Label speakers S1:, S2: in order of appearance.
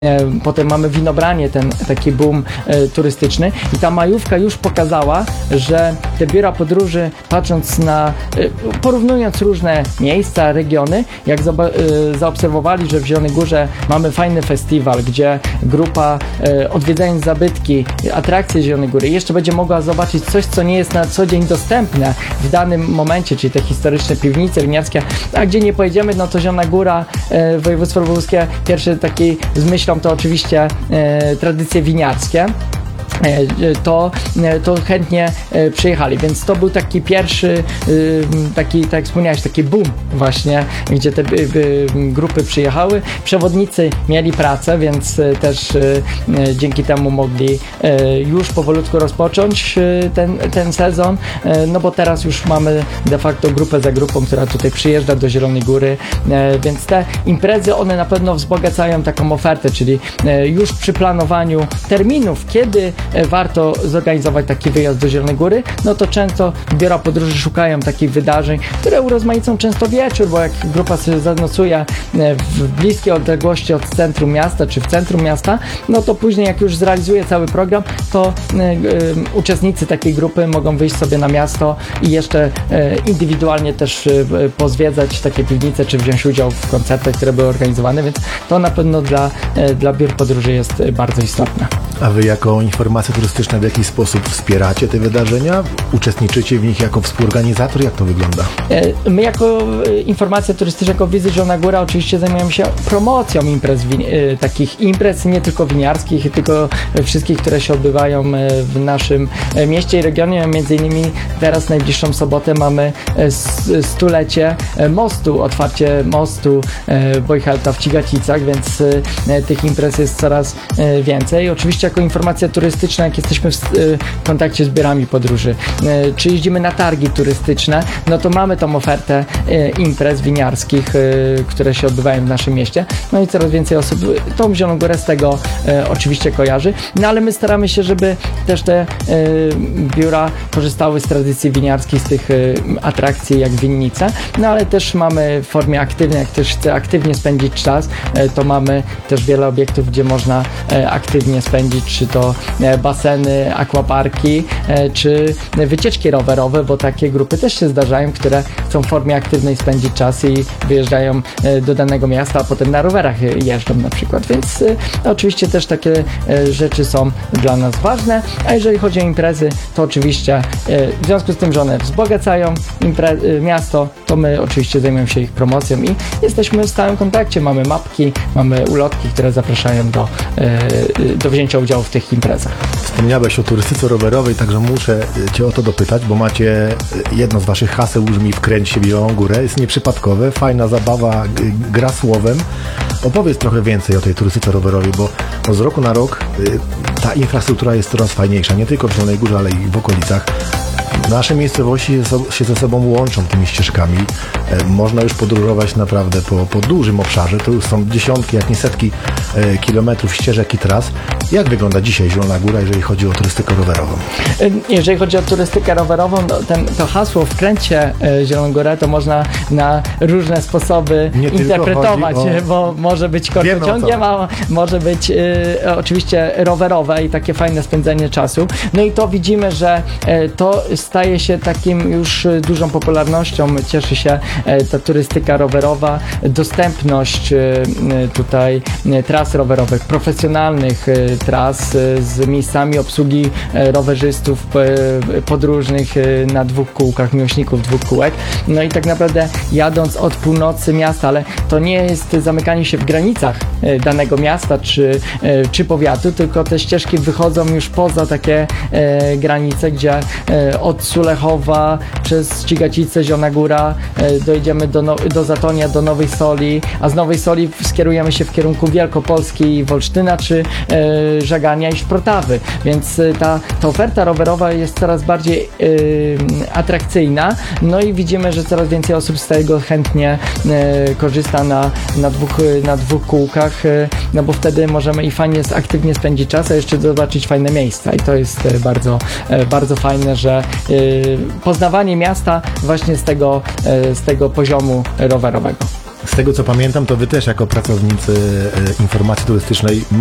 S1: Potem mamy winobranie, ten taki boom turystyczny i ta majówka już pokazała, że te biura podróży, patrząc na, porównując różne miejsca, regiony, jak zaobserwowali, że w Zielonej Górze mamy fajny festiwal, gdzie grupa odwiedzając zabytki, atrakcje Zielonej Góry jeszcze będzie mogła zobaczyć coś, co nie jest na co dzień dostępne w danym momencie, czyli te historyczne piwnice winiarskie, a gdzie nie pojedziemy, no to Zielona Góra, województwo lubuskie, pierwszy taki z myślą to oczywiście tradycje winiarskie. To chętnie przyjechali, więc to był taki pierwszy, taki, tak jak wspomniałeś, taki boom właśnie, gdzie te grupy przyjechały. Przewodnicy mieli pracę, więc też dzięki temu mogli już powolutku rozpocząć ten sezon, no bo teraz już mamy de facto grupę za grupą, która tutaj przyjeżdża do Zielonej Góry, więc te imprezy, one na pewno wzbogacają taką ofertę, czyli już przy planowaniu terminów, kiedy warto zorganizować taki wyjazd do Zielonej Góry, no to często biura podróży szukają takich wydarzeń, które urozmaicą często wieczór, bo jak grupa sobie zanocuje w bliskiej odległości od centrum miasta, czy w centrum miasta, no to później jak już zrealizuje cały program, to uczestnicy takiej grupy mogą wyjść sobie na miasto i jeszcze indywidualnie też pozwiedzać takie piwnice, czy wziąć udział w koncertach, które były organizowane, więc to na pewno dla biur podróży jest bardzo istotne.
S2: A wy jako informacja turystyczna w jakiś sposób wspieracie te wydarzenia? Uczestniczycie w nich jako współorganizator? Jak to wygląda?
S1: My jako informacja turystyczna, jako Wizyt Zielona Góra oczywiście zajmujemy się promocją imprez, takich imprez nie tylko winiarskich, tylko wszystkich, które się odbywają w naszym mieście i regionie. Między innymi teraz najbliższą sobotę mamy stulecie mostu, otwarcie mostu Wojhelta w Cigacicach, więc tych imprez jest coraz więcej. Oczywiście jako informacja turystyczna, jak jesteśmy w kontakcie z biurami podróży, czy jeździmy na targi turystyczne, no to mamy tą ofertę imprez winiarskich, które się odbywają w naszym mieście, no i coraz więcej osób tą Zieloną Górę z tego oczywiście kojarzy, no ale my staramy się, żeby też te biura korzystały z tradycji winiarskiej, z tych atrakcji jak winnice, no ale też mamy w formie aktywnej, jak ktoś chce aktywnie spędzić czas, to mamy też wiele obiektów, gdzie można aktywnie spędzić, czy to baseny, aquaparki, czy wycieczki rowerowe, bo takie grupy też się zdarzają, które chcą w formie aktywnej spędzić czas i wyjeżdżają do danego miasta, a potem na rowerach jeżdżą na przykład, więc oczywiście też takie rzeczy są dla nas ważne, a jeżeli chodzi o imprezy, to oczywiście w związku z tym, że one wzbogacają miasto, to my oczywiście zajmujemy się ich promocją i jesteśmy w stałym kontakcie, mamy mapki, mamy ulotki, które zapraszają do wzięcia udziału w tych imprezach.
S2: Wspomniałeś o turystyce rowerowej, także muszę Cię o to dopytać, bo macie jedno z Waszych haseł brzmi "Wkręć się w Zieloną Górę", jest nieprzypadkowe, fajna zabawa, gra słowem. Opowiedz trochę więcej o tej turystyce rowerowej, bo z roku na rok ta infrastruktura jest coraz fajniejsza, nie tylko w Zielonej Górze, ale i w okolicach. Nasze miejscowości się ze sobą łączą tymi ścieżkami. Można już podróżować naprawdę po dużym obszarze. To już są dziesiątki, jak nie setki kilometrów ścieżek i tras. Jak wygląda dzisiaj Zielona Góra, jeżeli chodzi o turystykę rowerową?
S1: Jeżeli chodzi o turystykę rowerową, to hasło "Wkręć się Zieloną Górę" to można na różne sposoby interpretować, bo może być korkociągiem, a może być oczywiście rowerowe i takie fajne spędzenie czasu. No i to widzimy, że to staje się takim już dużą popularnością, cieszy się ta turystyka rowerowa, dostępność tutaj tras rowerowych, profesjonalnych tras z miejscami obsługi rowerzystów podróżnych na dwóch kółkach, miłośników dwóch kółek. No i tak naprawdę jadąc od północy miasta, ale to nie jest zamykanie się w granicach danego miasta czy powiatu, tylko te ścieżki wychodzą już poza takie granice, gdzie od Sulechowa przez Cigacice, Zielona Góra dojedziemy do Zatonia, do Nowej Soli, a z Nowej Soli skierujemy się w kierunku Wielkopolski i Wolsztyna, czy Żagania i Szprotawy, więc ta oferta rowerowa jest coraz bardziej atrakcyjna, no i widzimy, że coraz więcej osób z tego chętnie korzysta na dwóch kółkach, no bo wtedy możemy i fajnie, aktywnie spędzić czas, a jeszcze zobaczyć fajne miejsca i to jest bardzo, bardzo fajne, że poznawanie miasta właśnie z tego poziomu rowerowego.
S2: Z tego co pamiętam, to wy też jako pracownicy informacji turystycznej